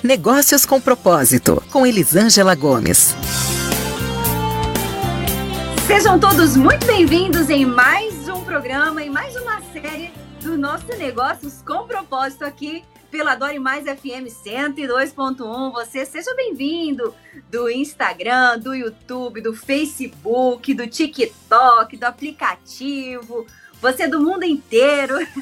Negócios com Propósito, com Elisângela Gomes. Sejam todos muito bem-vindos em mais um programa, em mais uma série do nosso Negócios com Propósito aqui pela Adore Mais FM 102.1. Você seja bem-vindo do Instagram, do YouTube, do Facebook, do TikTok, do aplicativo, você do mundo inteiro.